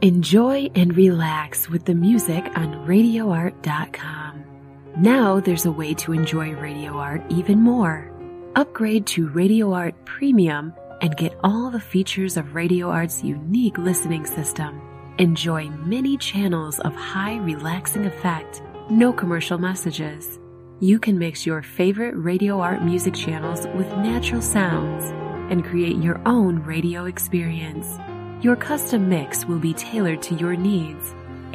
Enjoy and relax with the music on RadioArt.com. Now there's a way to enjoy Radio Art even more. Upgrade to Radio Art Premium and get all the features of Radio Art's unique listening system. Enjoy many channels of high relaxing effect, no commercial messages. You can mix your favorite Radio Art music channels with natural sounds and create your own radio experience. Your custom mix will be tailored to your needs.